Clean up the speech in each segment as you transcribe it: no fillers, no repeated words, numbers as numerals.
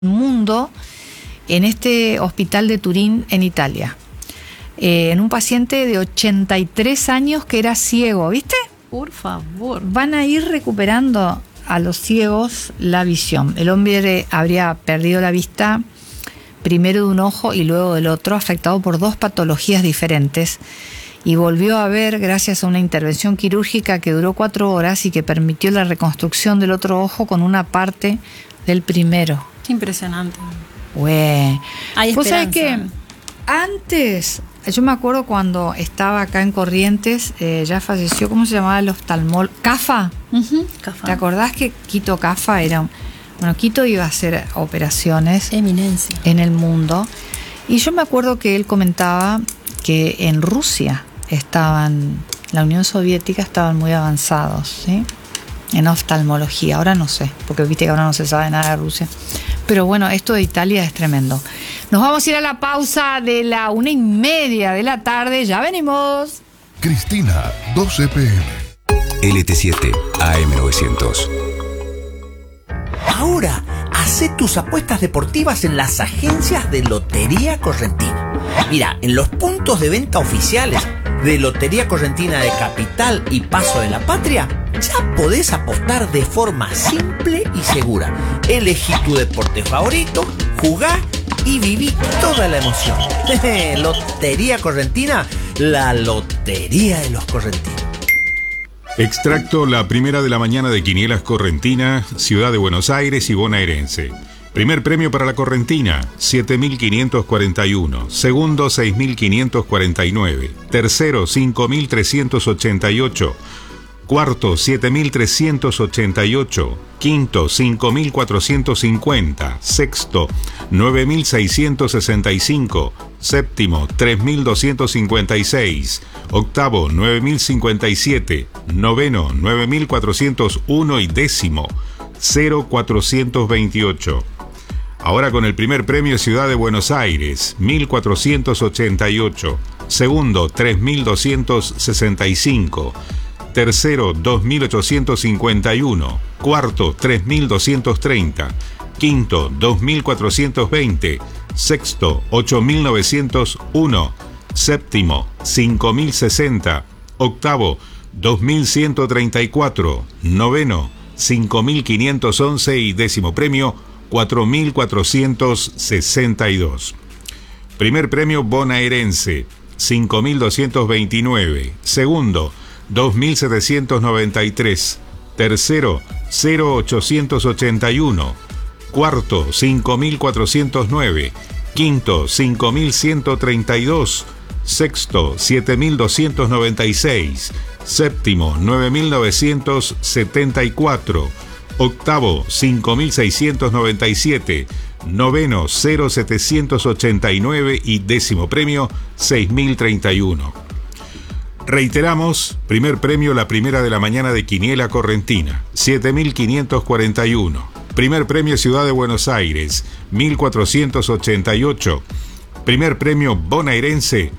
mundo en este hospital de Turín, en Italia, en un paciente de 83 años que era ciego, ¿viste? Por favor. Van a ir recuperando a los ciegos la visión. El hombre habría perdido la vista primero de un ojo y luego del otro, afectado por dos patologías diferentes, y volvió a ver gracias a una intervención quirúrgica que duró 4 horas y que permitió la reconstrucción del otro ojo con una parte del primero. Qué impresionante. Güey. Hay Vos sabés esperanza. que antes, yo me acuerdo cuando estaba acá en Corrientes, ya falleció, ¿cómo se llamaba el oftalmólogo? Cafa. Cafá. ¿Te acordás que Quito Cafa era bueno, Quito iba a hacer operaciones Eminencia. en el mundo? Y yo me acuerdo que él comentaba que en Rusia la Unión Soviética estaban muy avanzados, ¿sí?, en oftalmología. Ahora no sé, porque viste que ahora no se sabe nada de Rusia. Pero bueno, esto de Italia es tremendo. Nos vamos a ir a la pausa de la 1:30 de la tarde. Ya venimos. Cristina, 12 PM. LT7 AM900. Ahora, hacé tus apuestas deportivas en las agencias de Lotería Correntina. Mira, en los puntos de venta oficiales de Lotería Correntina de Capital y Paso de la Patria, ya podés apostar de forma simple y segura. Elegí tu deporte favorito, jugá y viví toda la emoción. Lotería Correntina, la lotería de los correntinos. Extracto la primera de la mañana de Quinielas Correntina, Ciudad de Buenos Aires y bonaerense. Primer premio para la Correntina, 7.541. Segundo, 6.549. Tercero, 5.388. Cuarto, 7.388. Quinto, 5.450. Sexto, 9.665. Séptimo, 3.256. Octavo, 9.057. Noveno, 9.401 y décimo, 0.428. Ahora con el primer premio Ciudad de Buenos Aires, 1.488. Segundo, 3.265. Tercero, 2.851. Cuarto, 3.230. Quinto, 2.420. Sexto, 8.901. Séptimo, 5.060. Octavo, 2.134. Noveno, 5.511 y décimo premio, 4.462. Primer premio bonaerense, 5.229. Segundo, 2.793. Tercero, 0.881. Cuarto, 5.409. Quinto, 5.132. Sexto, 7.296. Séptimo, 9.974. Octavo, 5.697. Noveno, 0.789 y décimo premio, 6.031. Reiteramos, primer premio la primera de la mañana de Quiniela Correntina, 7.541. Primer premio Ciudad de Buenos Aires, 1.488. Primer premio bonaerense,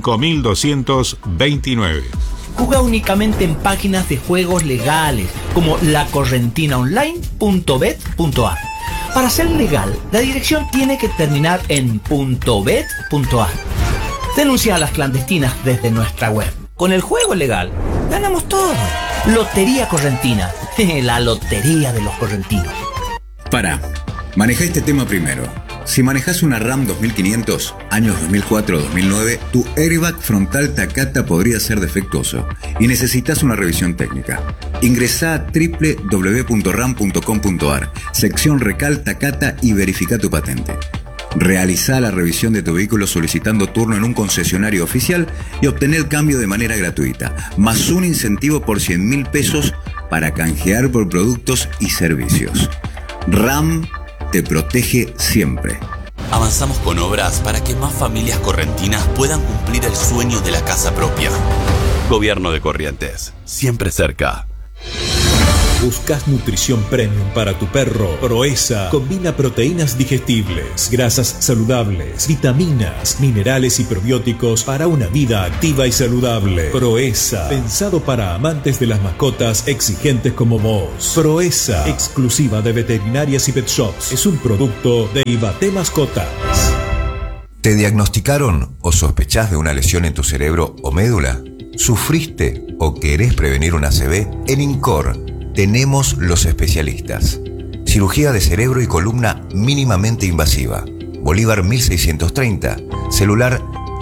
5.229. Juega únicamente en páginas de juegos legales como lacorrentinaonline.bet.ar. Para ser legal, la dirección tiene que terminar en .bet.ar. Denuncia a las clandestinas desde nuestra web. Con el juego legal, ganamos todo. Lotería Correntina, la lotería de los correntinos. Para, maneja este tema primero. Si manejas una RAM 2500, años 2004-2009, tu airbag frontal Takata podría ser defectuoso y necesitas una revisión técnica. Ingresá a www.ram.com.ar, sección Recal Takata y verifica tu patente. Realizá la revisión de tu vehículo solicitando turno en un concesionario oficial y obtener el cambio de manera gratuita, más un incentivo por 100.000 pesos para canjear por productos y servicios. RAM te protege siempre. Avanzamos con obras para que más familias correntinas puedan cumplir el sueño de la casa propia. Gobierno de Corrientes, siempre cerca. ¿Buscas nutrición premium para tu perro? Proesa combina proteínas digestibles, grasas saludables, vitaminas, minerales y probióticos para una vida activa y saludable. Proesa, pensado para amantes de las mascotas exigentes como vos. Proesa, exclusiva de veterinarias y pet shops. Es un producto de Ibate Mascotas. ¿Te diagnosticaron o sospechás de una lesión en tu cerebro o médula? ¿Sufriste o querés prevenir un ACV? En INCOR tenemos los especialistas. Cirugía de cerebro y columna mínimamente invasiva. Bolívar 1630. Celular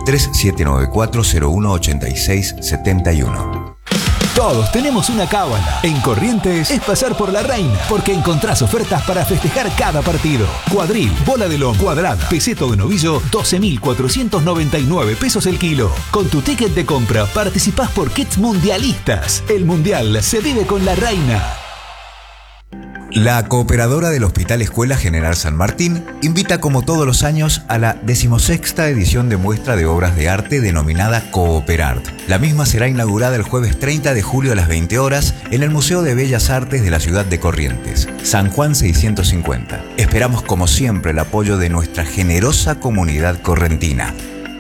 3794-018671. Todos tenemos una cábala. En Corrientes es pasar por la reina, porque encontrás ofertas para festejar cada partido. Cuadril, bola de lomo, cuadrada, peseto de novillo, 12.499 pesos el kilo. Con tu ticket de compra participás por kits mundialistas. El mundial se vive con la reina. La cooperadora del Hospital Escuela General San Martín invita como todos los años a la 16ª edición de muestra de obras de arte denominada Cooperart. La misma será inaugurada el jueves 30 de julio a las 20 horas en el Museo de Bellas Artes de la ciudad de Corrientes, San Juan 650. Esperamos como siempre el apoyo de nuestra generosa comunidad correntina.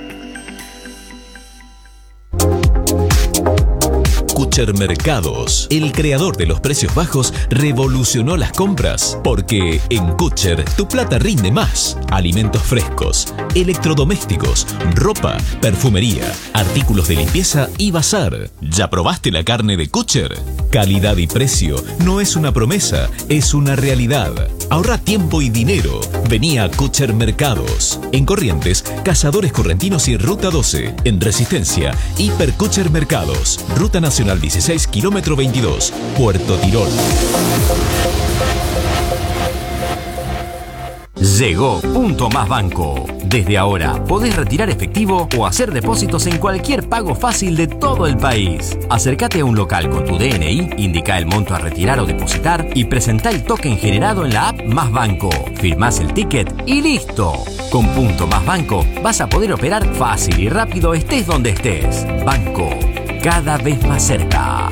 Kutcher Mercados, el creador de los precios bajos, revolucionó las compras, porque en Kutcher tu plata rinde más. Alimentos frescos, electrodomésticos, ropa, perfumería, artículos de limpieza y bazar. ¿Ya probaste la carne de Kutcher? Calidad y precio no es una promesa, es una realidad. Ahorra tiempo y dinero. Vení a Kutcher Mercados. En Corrientes, Cazadores Correntinos y Ruta 12. En Resistencia, Hiper Kutcher Mercados. Ruta Nacional 16, kilómetro 22, Puerto Tirol. Llegó Punto Más Banco. Desde ahora podés retirar efectivo o hacer depósitos en cualquier pago fácil de todo el país. Acércate a un local con tu DNI, indica el monto a retirar o depositar y presentá el token generado en la app Más Banco. Firmás el ticket y listo. Con Punto Más Banco vas a poder operar fácil y rápido estés donde estés. Banco, cada vez más cerca.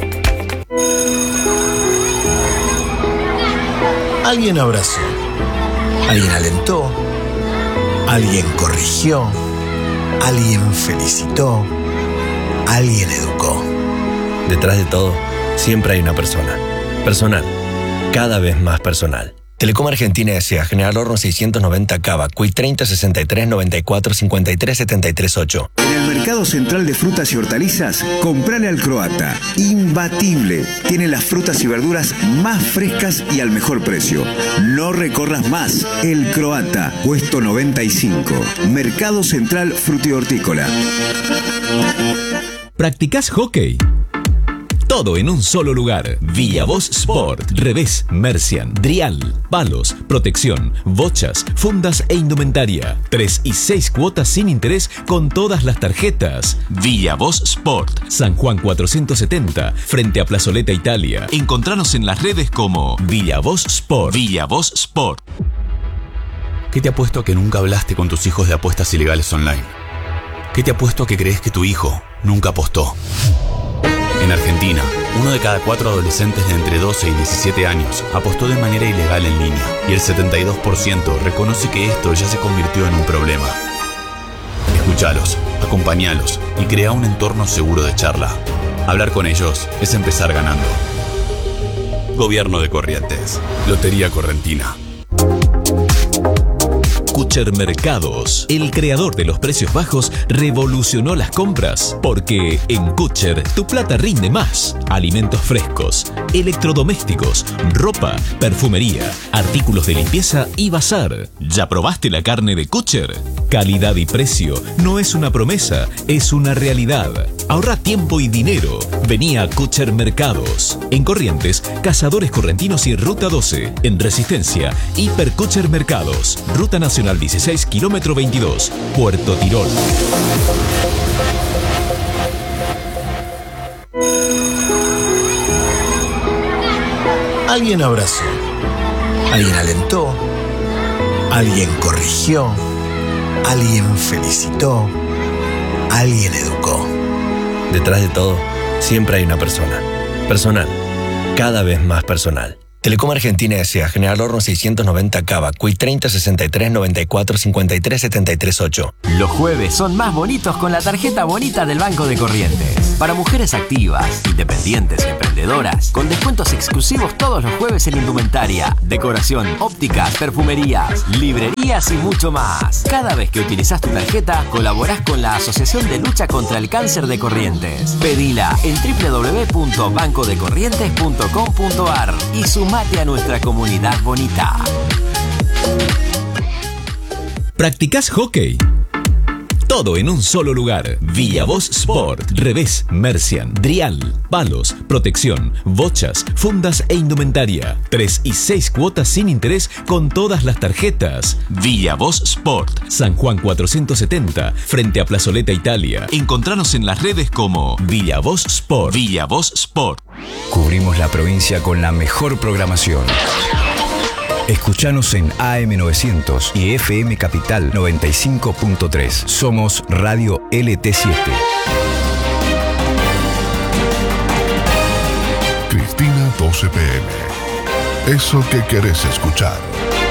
Alguien abrazó. Alguien alentó, alguien corrigió, alguien felicitó, alguien educó. Detrás de todo, siempre hay una persona. Personal, cada vez más personal. Telecom Argentina S.A. General Horno 690 Cava, CUI 30 63 94 53 73 8. En el Mercado Central de Frutas y Hortalizas, comprale al Croata. Imbatible. Tiene las frutas y verduras más frescas y al mejor precio. No recorras más. El Croata, puesto 95. Mercado Central Frutihortícola. ¿Practicás hockey? Todo en un solo lugar. Villavoz Sport. Revés, Mercian, Drial, palos, protección, bochas, fundas e indumentaria. 3 y 6 cuotas sin interés con todas las tarjetas. Villavoz Sport. San Juan 470, frente a Plazoleta Italia. Encontranos en las redes como Villavoz Sport. Villavoz Sport. ¿Qué te ha puesto a que nunca hablaste con tus hijos de apuestas ilegales online? ¿Qué te ha puesto a que crees que tu hijo nunca apostó? En Argentina, 1 de cada 4 adolescentes de entre 12 y 17 años apostó de manera ilegal en línea y el 72% reconoce que esto ya se convirtió en un problema. Escúchalos, acompáñalos y crea un entorno seguro de charla. Hablar con ellos es empezar ganando. Gobierno de Corrientes. Lotería Correntina. Kutcher Mercados, el creador de los precios bajos, revolucionó las compras, porque en Kutcher tu plata rinde más. Alimentos frescos, electrodomésticos, ropa, perfumería, artículos de limpieza y bazar. ¿Ya probaste la carne de Kutcher? Calidad y precio no es una promesa, es una realidad. Ahorra tiempo y dinero. Vení a Kutcher Mercados. En Corrientes, Cazadores Correntinos y Ruta 12. En Resistencia, Hiper Kutcher Mercados. Ruta Nacional 16, kilómetro 22, Puerto Tirol. Alguien abrazó, alguien alentó, alguien corrigió, alguien felicitó, alguien educó. Detrás de todo, siempre hay una persona. Personal, cada vez más personal. Telecom Argentina S.A. General Horno 690 Cava, CUI 30 63 94 53 73 8. Los jueves son más bonitos con la tarjeta bonita del Banco de Corrientes. Para mujeres activas, independientes y emprendedoras, con descuentos exclusivos todos los jueves en indumentaria, decoración, ópticas, perfumerías, librerías y mucho más. Cada vez que utilizas tu tarjeta, colaborás con la Asociación de Lucha contra el Cáncer de Corrientes. Pedila en www.bancodecorrientes.com.ar y sumate a nuestra comunidad bonita. ¿Practicás hockey? Todo en un solo lugar. Villavoz Sport. Revés, Mercian, Drial, palos, protección, bochas, fundas e indumentaria. 3 y 6 cuotas sin interés con todas las tarjetas. Villavoz Sport. San Juan 470, frente a Plazoleta Italia. Encontranos en las redes como Villavoz Sport. Villavoz Sport. Cubrimos la provincia con la mejor programación. Escuchanos en AM900 y FM Capital 95.3. Somos Radio LT7. Cristina 12 PM. Eso que querés escuchar.